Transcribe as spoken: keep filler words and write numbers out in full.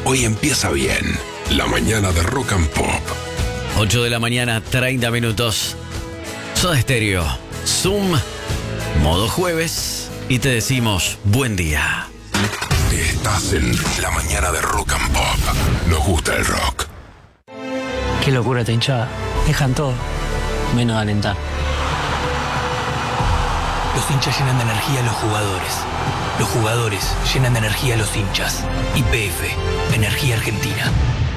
Hoy empieza bien. La mañana de Rock and Pop. ocho de la mañana, treinta minutos. Soda Stereo, Zoom, modo jueves. Y te decimos buen día. Estás en la mañana de Rock and Pop. Nos gusta el rock. Qué locura esta hinchada. Dejan todo, menos alentar. Los hinchas llenan de energía a los jugadores. Los jugadores llenan de energía a los hinchas. Y P F, Energía Argentina.